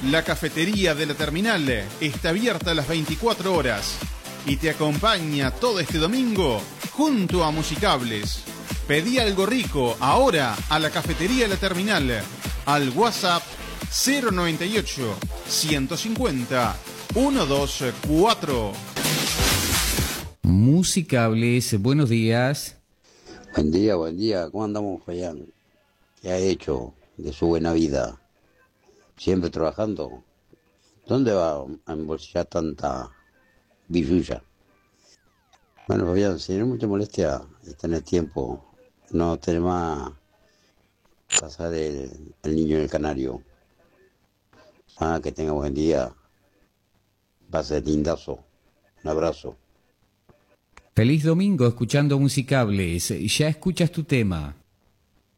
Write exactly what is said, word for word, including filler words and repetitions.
La cafetería de la terminal está abierta las veinticuatro horas y te acompaña todo este domingo junto a Musicables. Pedí algo rico ahora a la cafetería de la terminal al WhatsApp cero noventa y ocho, ciento cincuenta, ciento veinticuatro. Musicables, buenos días. Buen día, buen día. ¿Cómo andamos, Fabián? ¿Qué ha hecho de su buena vida? Siempre trabajando. ¿Dónde va a embolsillar tanta billulla? Bueno, Fabián, si no es mucha molestia y tener tiempo, no tener más pasar el, el niño en el canario. Ah, que tenga buen día. Pase lindazo. Un abrazo. Feliz domingo escuchando Musicables. Ya escuchas tu tema.